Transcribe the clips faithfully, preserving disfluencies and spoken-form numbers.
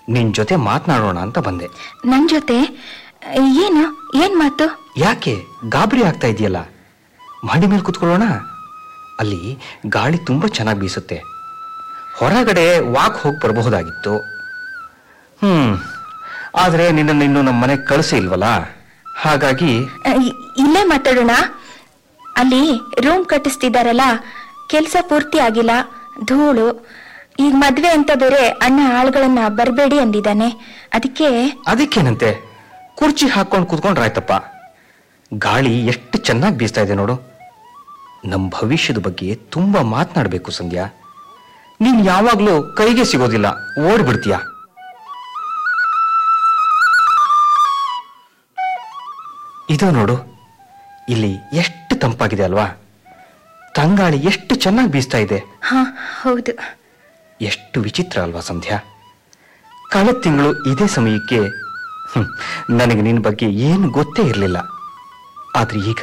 ನಿನ್ ಜೊತೆ ಮಾತನಾಡೋಣ ಅಂತ ಬಂದೆ. ನನ್ ಜೊತೆ ಏನು? ಏನ್ ಮಾತು? ಯಾಕೆ ಗಾಬರಿ ಆಗ್ತಾ ಇದೆಯಲ್ಲ? ಮಾಡಿ ಮೇಲೆ ಕೂತ್ಕೊಳ್ಳೋಣ. ಅಲ್ಲಿ ಗಾಳಿ ತುಂಬಾ ಚೆನ್ನಾಗಿ ಬೀಸುತ್ತೆ. ಹೊರಗಡೆ ವಾಕ್ ಹೋಗಿ ಬರಬಹುದಾಗಿತ್ತು. ಹ್ಮ್ ಆದ್ರೆ ನಿನ್ನನ್ನು ಇನ್ನು ನಮ್ಮ ಮನೆಗೆ ಕಳಿಸಿ ಇಲ್ವಲ್ಲ, ಹಾಗಾಗಿ ಇಲ್ಲೇ ಮಾತಾಡೋಣ. ಅಲ್ಲಿ ರೂಮ್ ಕಟ್ಟಿಸ್ತಿದಾರಲ್ಲ, ಕೆಲ್ಸ ಪೂರ್ತಿ ಆಗಿಲ್ಲ, ಧೂಳು. ಈಗ ಮದ್ವೆ ಅಂತ ಬೇರೆ ಅಣ್ಣ ಆಳುಗಳನ್ನ ಬರಬೇಡಿ ಅಂದಿದ್ದಾನೆ. ಅದಕ್ಕೆ ಅದಕ್ಕೇನಂತೆ, ಕುರ್ಚಿ ಹಾಕೊಂಡು ಕೂತ್ಕೊಂಡ್ರಾಯ್ತಪ್ಪ. ಗಾಳಿ ಎಷ್ಟು ಚೆನ್ನಾಗಿ ಬೀಸ್ತಾ ಇದೆ ನೋಡು. ನಮ್ಮ ಭವಿಷ್ಯದ ಬಗ್ಗೆ ತುಂಬಾ ಮಾತನಾಡಬೇಕು ಸಂಧ್ಯಾ. ನೀನ್ ಯಾವಾಗ್ಲೂ ಕೈಗೆ ಸಿಗೋದಿಲ್ಲ, ಓಡ್ಬಿಡ್ತೀಯ. ಇದು ನೋಡು, ಇಲ್ಲಿ ಎಷ್ಟು ತಂಪಾಗಿದೆ ಅಲ್ವಾ? ತಂಗಾಳಿ ಎಷ್ಟು ಚೆನ್ನಾಗಿ ಬೀಸ್ತಾ ಇದೆ. ಹಾ ಹೌದು. ಎಷ್ಟು ವಿಚಿತ್ರ ಅಲ್ವಾ ಸಂಧ್ಯಾ? ಕಳೆದ ತಿಂಗಳು ಇದೇ ಸಮಯಕ್ಕೆ ನನಗೆ ನಿನ್ನ ಬಗ್ಗೆ ಏನು ಗೊತ್ತೇ ಇರಲಿಲ್ಲ. ಆದ್ರೆ ಈಗ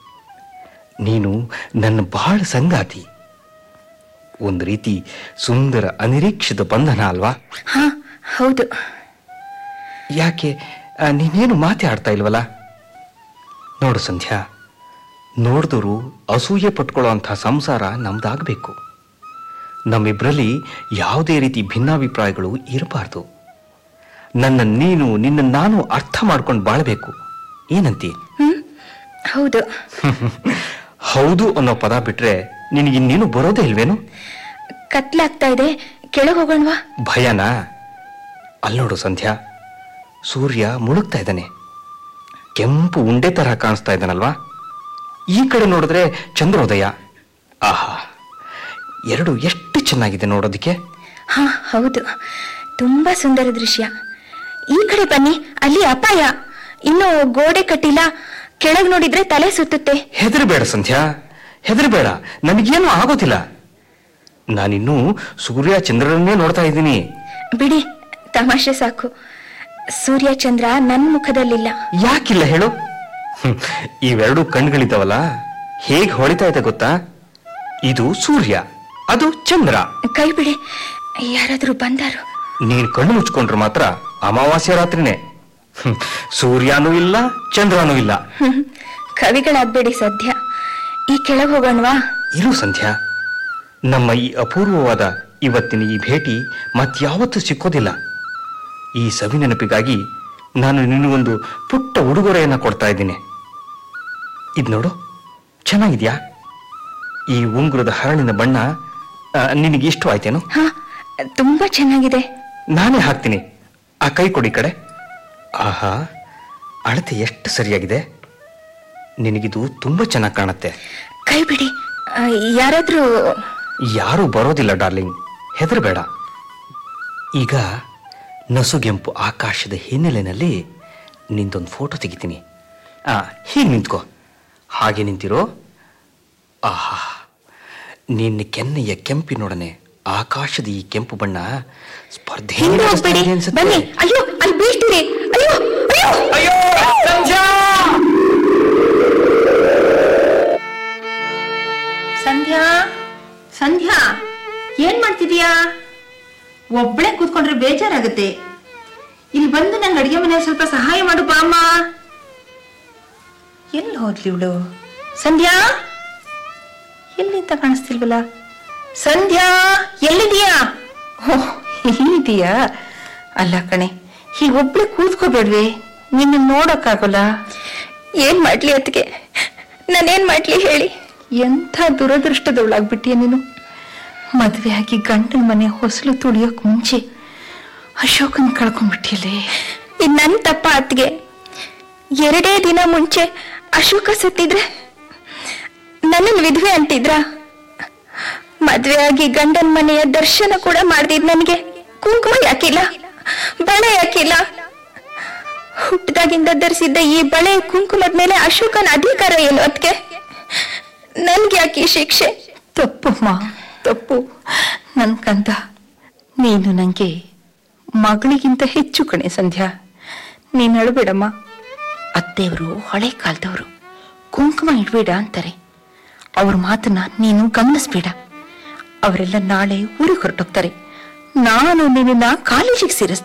ನೀನು ನನ್ನ ಬಹಳ ಸಂಗಾತಿ. ಒಂದು ರೀತಿ ಸುಂದರ ಅನಿರೀಕ್ಷಿತ ಬಂಧನ ಅಲ್ವಾ? ಹಾ ಹೌದು. ಯಾಕೆ ನೀನೇನು ಮಾತೇ ಆಡ್ತಾ ಇಲ್ವಲ್ಲ? ನೋಡು ಸಂಧ್ಯಾ, ನೋಡಿದವರು ಅಸೂಯೆ ಪಟ್ಕೊಳ್ಳೋ ಅಂಥ ಸಂಸಾರ ನಮ್ದಾಗಬೇಕು. ನಮ್ಮಿಬ್ಬರಲ್ಲಿ ಯಾವುದೇ ರೀತಿ ಭಿನ್ನಾಭಿಪ್ರಾಯಗಳು ಇರಬಾರ್ದು. ನನ್ನ ನೀನು ನಿನ್ನ ನಾನು ಅರ್ಥ ಮಾಡ್ಕೊಂಡು ಬಾಳ್ಬೇಕು. ಏನಂತಿ? ಹ್ಮ್ ಹೌದು. ಹೌದು ಅನ್ನೋ ಪದ ಬಿಟ್ರೆ ನಿನಗಿನ್ನೇನು ಬರೋದೇ ಇಲ್ವೇನು? ಕತ್ಲಾಗ್ತಾ ಇದೆ, ಕೆಳಗೆ ಹೋಗೋಣವಾ? ಭಯನಾ? ಅಲ್ಲೋಡು ಸಂಧ್ಯಾ, ಸೂರ್ಯ ಮುಳುಗ್ತಾ ಇದ್ದಾನೆ. ಕೆಂಪು ಉಂಡೆ ತರ ಕಾಣಿಸ್ತಾ ಇದ್ದಾನಲ್ವಾ? ಈ ಕಡೆ ನೋಡಿದ್ರೆ ಚಂದ್ರೋದಯ. ಆಹಾ, ಎರಡು ಎಷ್ಟು ಚೆನ್ನಾಗಿದೆ ನೋಡೋದಿಕ್ಕೆ. ಹಾ ಹೌದು, ತುಂಬಾ ಸುಂದರ ದೃಶ್ಯ. ಈ ಕಡೆ ಬನ್ನಿ, ಅಲ್ಲಿ ಅಪಾಯ. ಇನ್ನು ಗೋಡೆ ಕಟ್ಟಿಲ್ಲ, ಕೆಳಗೆ ನೋಡಿದ್ರೆ ತಲೆ ಸುತ್ತುತ್ತೆ. ಹೆದರಬೇಡ ಸಂಧ್ಯಾ, ಹೆದರಬೇಡ, ನನಗೇನು ಆಗೋದಿಲ್ಲ. ನಾನಿನ್ನೂ ಸೂರ್ಯ ಚಂದ್ರರನ್ನೇ ನೋಡ್ತಾ ಇದ್ದೀನಿ. ಬಿಡಿ, ತಮಾಷೆ ಸಾಕು. ಸೂರ್ಯ ಚಂದ್ರ ನನ್ನ ಮುಖದಲ್ಲಿಲ್ಲ. ಯಾಕಿಲ್ಲ ಹೇಳು? ಇವೆರಡು ಕಣ್ಗಳಿದ್ದಾವಲ್ಲ, ಹೇಗೆ ಹೊಳಿತಾ ಇದೆ ಗೊತ್ತಾ? ಇದು ಸೂರ್ಯ, ಅದು ಚಂದ್ರ. ಕೈ ಬಿಡಿ, ಯಾರಾದ್ರೂ ಬಂದಾರು. ನೀನ್ ಕಣ್ಣು ಮುಚ್ಕೊಂಡ್ರೆ ಮಾತ್ರ ಅಮಾವಾಸ್ಯ ರಾತ್ರಿನೇ. ಸೂರ್ಯನೂ ಇಲ್ಲ, ಚಂದ್ರನೂ ಇಲ್ಲ. ಕವಿಗಳಾಗ್ಬೇಡಿ ಸದ್ಯ. ಈ ಕೆಳಗೆ ಹೋಗೋಣವಾ? ಇರು ಸಂಧ್ಯಾ, ನಮ್ಮ ಈ ಅಪೂರ್ವವಾದ ಇವತ್ತಿನ ಈ ಭೇಟಿ ಮತ್ಯಾವತ್ತೂ ಸಿಕ್ಕೋದಿಲ್ಲ. ಈ ಸವಿ ನೆನಪಿಗಾಗಿ ನಾನು ನಿನಗೊಂದು ಪುಟ್ಟ ಉಡುಗೊರೆಯನ್ನ ಕೊಡ್ತಾ ಇದ್ದೀನಿ. ಇದು ನೋಡು, ಚೆನ್ನಾಗಿದ್ಯಾ? ಈ ಉಂಗುರದ ಹರಳಿನ ಬಣ್ಣ ನಿನಗೆ ಇಷ್ಟ ಆಯ್ತೇನು? ಹಾ, ತುಂಬಾ ಚೆನ್ನಾಗಿದೆ. ನಾನೇ ಹಾಕ್ತೀನಿ. ಆ ಕೈ ಕೊಡಿ ಕಡೆ. ಆಹಾ, ಅಳತೆ ಎಷ್ಟು ಸರಿಯಾಗಿದೆ. ನಿನಗಿದು ತುಂಬಾ ಚೆನ್ನಾಗಿ ಕಾಣುತ್ತೆ. ಕೈ ಬಿಡಿ, ಯಾರಾದ್ರೂ. ಯಾರೂ ಬರೋದಿಲ್ಲ ಡಾರ್ಲಿಂಗ್, ಹೆದರಬೇಡ. ಈಗ ನಸುಗೆಂಪು ಆಕಾಶದ ಹಿನ್ನೆಲೆಯಲ್ಲಿ ನಿಂದೊಂದು ಫೋಟೋ ತೆಗಿತೀನಿ. ಆ ಹೀಗೆ ನಿಂತ್ಕೋ, ಹಾಗೆ ನಿಂತಿರೋ. ಆಹಾ, ನಿನ್ನ ಕೆನ್ನೆಯ ಕೆಂಪಿನೊಡನೆ ಆಕಾಶದ ಈ ಕೆಂಪು ಬಣ್ಣ ಸ್ಪರ್ಧೆ. ಬನ್ನಿ. ಅಯ್ಯೋ, ಅಲ್ಲಿ ಬೀಳ್ತೀರಿ. ಅಯ್ಯೋ ಅಯ್ಯೋ ಸಂಧ್ಯಾ! ಸಂಧ್ಯಾ, ಸಂಧ್ಯಾ, ಏನ್ ಮಾಡ್ತಿದೀಯಾ? ಒಬ್ಬಳೆ ಕೂತ್ಕೊಂಡ್ರೆ ಬೇಜಾರಾಗುತ್ತೆ. ಇಲ್ಲಿ ಬಂದು ನಂಗೆ ಅಡಿಗೆ ಮನೆ ಸ್ವಲ್ಪ ಸಹಾಯ ಮಾಡು ಬಾ ಅಮ್ಮ. ಎಲ್ಲಿ ಹೋದ್ಲಿ ಇವಳು? ಸಂಧ್ಯಾ, ಎಲ್ಲಿಂತ ಕಾಣಿಸ್ತಿಲ್ವಲ್ಲ? ಸಂಧ್ಯಾ, ಎಲ್ಲಿದೀಯಾ? ಓಹ್, ಇಲ್ಲಿದೀಯಾ? ಅಲ್ಲ ಕಣೆ, ಹೀಗೊಬ್ಳೆ ಕೂತ್ಕೋಬೇಡ್ವೆ, ನಿನ್ನ ನೋಡಕ್ಕಾಗಲ್ಲ. ಏನ್ ಮಾಡ್ಲಿ ಅದಕ್ಕೆ? ನಾನೇನ್ ಮಾಡ್ಲಿ ಹೇಳಿ? ಎಂಥ ದುರದೃಷ್ಟದವಳಾಗ್ಬಿಟ್ಟಿಯ ನೀನು. ಮದುವೆ ಆಗಿ ಗಂಡನ ಮನೆ ಹೊಸಲು ತುಳಿಯೋಕ್ ಮುಂಚೆ ಅಶೋಕನ್ ಕಳ್ಕೊಂಡ್ಬಿಟ್ಟಿಯಲ್ಲೇ. ಇನ್ ನನ್ ತಪ್ಪ ಅತ್ಗೆ. ಎರಡೇ ದಿನ ಮುಂಚೆ ಅಶೋಕ ಸತ್ತಿದ್ರೆ ನನ್ನನ್ ವಿಧವೆ ಅಂತಿದ್ರ? ಮದ್ವೆ ಆಗಿ ಗಂಡನ ಮನೆಯ ದರ್ಶನ ಕೂಡ ಮಾಡ್ದಿದ್ ನನಗೆ ಕುಂಕುಮ ಯಾಕಿಲ್ಲ, ಬಳೆ ಯಾಕಿಲ್ಲ? ಹುಟ್ಟದಾಗಿಂದ ಧರಿಸಿದ್ದ ಈ ಬಳೆ ಕುಂಕುಮದ ಮೇಲೆ ಅಶೋಕನ ಅಧಿಕಾರ ಏನು ಅದ್ಕೆ? ನನ್ಗೆ ಯಾಕೆ ಈ ಶಿಕ್ಷೆ? ತಪ್ಪಮ್ಮ, ತಪ್ಪು. ನನ್ ಕಂದ, ನೀನು ನಂಗೆ ಮಗಳಿಗಿಂತ ಹೆಚ್ಚು ಕಣೆ ಸಂಧ್ಯಾ. ನೀನ್ ಅಳಬೇಡಮ್ಮ. ಅತ್ತೆಯವರು ಹಳೆ ಕಾಲದವರು, ಕುಂಕುಮ ಇಡ್ಬೇಡ ಅಂತಾರೆ. ಅವ್ರ ಮಾತನ್ನ ನೀನು ಗಮನಿಸ್ಬೇಡ. ಅವರೆಲ್ಲ ನಾಳೆ ಊರಿಗೆ ಹೊರಟೋಗ್ತಾರೆ. ನಾನು ನಿನ್ನ ಕಾಲೇಜಿಗೆ ಸೇರಿಸ್ತೀನಿ.